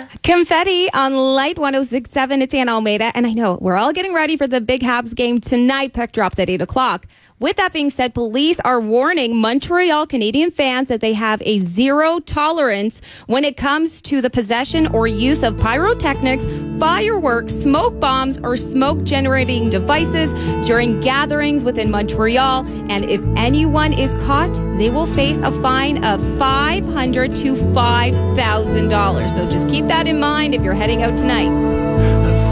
Confetti on Light 106.7. It's Ann Almeida. And I know we're all getting ready for the big Habs game tonight. Puck drops at 8 o'clock. With that being said, police are warning Montreal Canadian fans that they have a zero tolerance when it comes to the possession or use of pyrotechnics, fireworks, smoke bombs, or smoke-generating devices during gatherings within Montreal. And if anyone is caught, they will face a fine of $500 to $5,000. So just keep that in mind if you're heading out tonight.